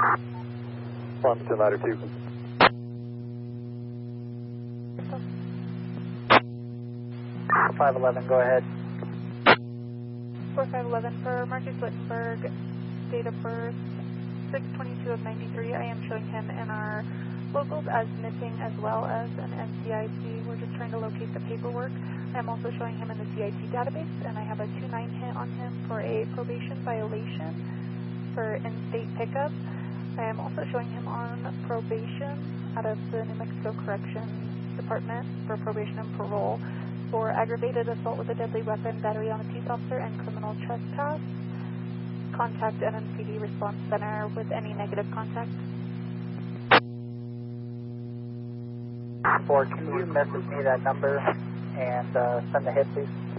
Washington Ladder 2. 511, go ahead. 4511 for Marcus Wittenberg, date of birth 6/22 of 93. I am showing him in our locals as missing as well as an NCIC. We're just trying to locate the paperwork. I'm also showing him in the CIT database, and I have a 2-9 hit on him for a probation violation for in-state pickup. I am also showing him on probation out of the New Mexico Corrections Department for probation and parole for aggravated assault with a deadly weapon, battery on a peace officer, and criminal trespass. Contact NMCD Response Center with any negative contact. 4, can you message me that number and send the hit, please?